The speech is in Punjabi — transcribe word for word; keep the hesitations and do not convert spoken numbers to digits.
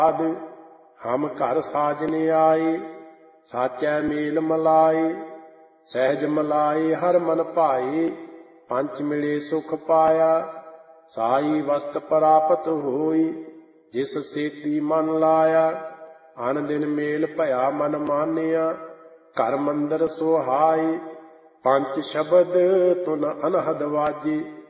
ਹਮ ਘਰ ਸਾਜਨ ਆਏ, ਸਾਚੈ ਮੇਲ ਮਲਾਏ। ਸਹਿਜ ਮਲਾਏ ਹਰ ਮਨ ਭਾਏ, ਪੰਚ ਮਿਲੇ ਸੁਖ ਪਾਇਆ। ਸਾਈ ਵਸਤ ਪ੍ਰਾਪਤ ਹੋਈ, ਜਿਸ ਸੇਤੀ ਮਨ ਲਾਇਆ। ਅਨ ਦਿਨ ਮੇਲ ਭਇਆ ਮਨ ਮਾਨਿਆ, ਘਰ ਮੰਦਰ ਸੁਹਾਏ। ਪੰਚ ਸ਼ਬਦ ਤੁਨ ਅਨਹਦ ਵਾਜੇ,